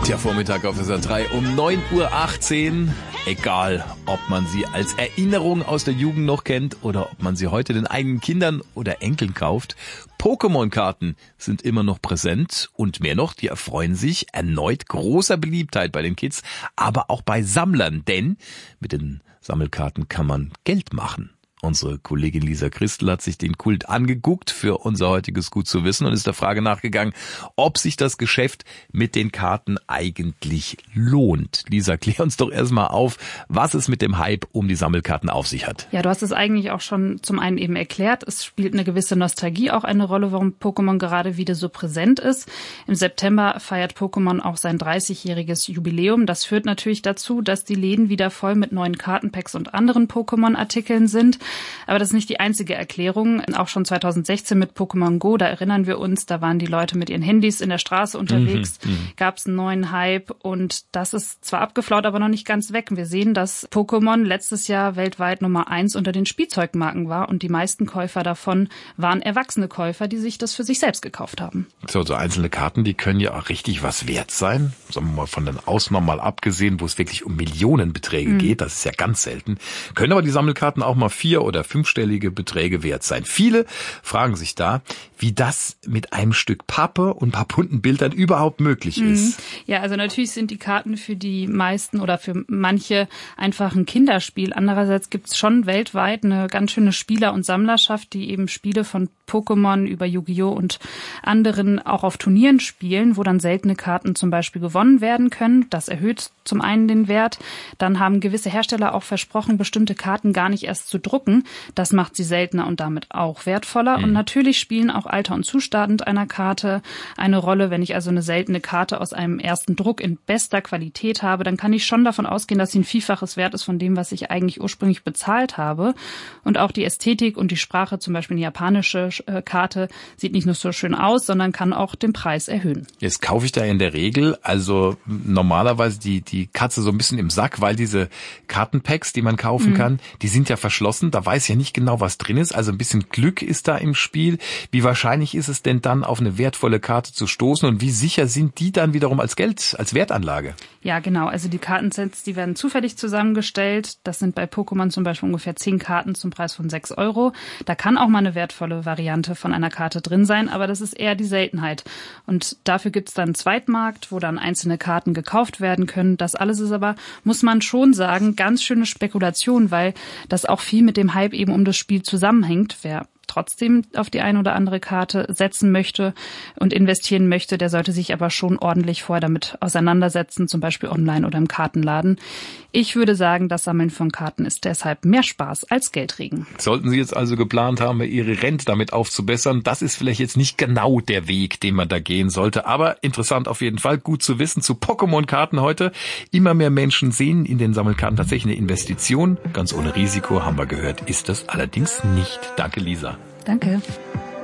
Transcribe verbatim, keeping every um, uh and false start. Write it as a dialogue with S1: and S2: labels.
S1: Der Vormittag auf S R drei um neun Uhr achtzehn. Egal, ob man sie als Erinnerung aus der Jugend noch kennt oder ob man sie heute den eigenen Kindern oder Enkeln kauft. Pokémon-Karten sind immer noch präsent und mehr noch, die erfreuen sich erneut großer Beliebtheit bei den Kids, aber auch bei Sammlern, denn mit den Sammelkarten kann man Geld machen. Unsere Kollegin Lisa Christel hat sich den Kult angeguckt für unser heutiges Gut zu wissen und ist der Frage nachgegangen, ob sich das Geschäft mit den Karten eigentlich lohnt. Lisa, klär uns doch erstmal auf, was es mit dem Hype um die Sammelkarten auf sich hat.
S2: Ja, du hast es eigentlich auch schon zum einen eben erklärt. Es spielt eine gewisse Nostalgie auch eine Rolle, warum Pokémon gerade wieder so präsent ist. Im September feiert Pokémon auch sein dreißigjähriges Jubiläum. Das führt natürlich dazu, dass die Läden wieder voll mit neuen Kartenpacks und anderen Pokémon-Artikeln sind. Aber das ist nicht die einzige Erklärung. Auch schon zweitausendsechzehn mit Pokémon Go, da erinnern wir uns, da waren die Leute mit ihren Handys in der Straße unterwegs, mhm, gab es einen neuen Hype und das ist zwar abgeflaut, aber noch nicht ganz weg. Wir sehen, dass Pokémon letztes Jahr weltweit Nummer eins unter den Spielzeugmarken war und die meisten Käufer davon waren erwachsene Käufer, die sich das für sich selbst gekauft haben.
S1: So, so einzelne Karten, die können ja auch richtig was wert sein. Sagen wir mal von den Ausnahmen mal abgesehen, wo es wirklich um Millionenbeträge mhm. geht, das ist ja ganz selten. Können aber die Sammelkarten auch mal vier oder fünfstellige Beträge wert sein. Viele fragen sich da, wie das mit einem Stück Pappe und ein paar bunten Bildern überhaupt möglich ist.
S2: Ja, also natürlich sind die Karten für die meisten oder für manche einfach ein Kinderspiel. Andererseits gibt es schon weltweit eine ganz schöne Spieler- und Sammlerschaft, die eben Spiele von Pokémon über Yu-Gi-Oh! Und anderen auch auf Turnieren spielen, wo dann seltene Karten zum Beispiel gewonnen werden können. Das erhöht zum einen den Wert. Dann haben gewisse Hersteller auch versprochen, bestimmte Karten gar nicht erst zu drucken. Das macht sie seltener und damit auch wertvoller. Mhm. Und natürlich spielen auch Alter und Zustand einer Karte eine Rolle. Wenn ich also eine seltene Karte aus einem ersten Druck in bester Qualität habe, dann kann ich schon davon ausgehen, dass sie ein Vielfaches wert ist von dem, was ich eigentlich ursprünglich bezahlt habe. Und auch die Ästhetik und die Sprache, zum Beispiel eine japanische Karte, sieht nicht nur so schön aus, sondern kann auch den Preis erhöhen.
S1: Jetzt kaufe ich da in der Regel also normalerweise die, die Katze so ein bisschen im Sack, weil diese Kartenpacks, die man kaufen mhm. kann, die sind ja verschlossen. Da weiß ich ja nicht genau, was drin ist. Also ein bisschen Glück ist da im Spiel. Wie wahrscheinlich ist es denn dann, auf eine wertvolle Karte zu stoßen und wie sicher sind die dann wiederum als Geld, als Wertanlage?
S2: Ja, genau. Also die Kartensets, die werden zufällig zusammengestellt. Das sind bei Pokémon zum Beispiel ungefähr zehn Karten zum Preis von sechs Euro. Da kann auch mal eine wertvolle Variante von einer Karte drin sein, aber das ist eher die Seltenheit. Und dafür gibt's dann einen Zweitmarkt, wo dann einzelne Karten gekauft werden können. Das alles ist aber, muss man schon sagen, ganz schöne Spekulation, weil das auch viel mit dem Hype eben um das Spiel zusammenhängt. Wer trotzdem auf die eine oder andere Karte setzen möchte und investieren möchte, der sollte sich aber schon ordentlich vorher damit auseinandersetzen, zum Beispiel online oder im Kartenladen. Ich würde sagen, das Sammeln von Karten ist deshalb mehr Spaß als Geldregen.
S1: Sollten Sie jetzt also geplant haben, Ihre Rente damit aufzubessern, das ist vielleicht jetzt nicht genau der Weg, den man da gehen sollte, aber interessant auf jeden Fall, gut zu wissen zu Pokémon-Karten heute. Immer mehr Menschen sehen in den Sammelkarten tatsächlich eine Investition. Ganz ohne Risiko, haben wir gehört, ist das allerdings nicht. Danke, Lisa.
S2: Danke.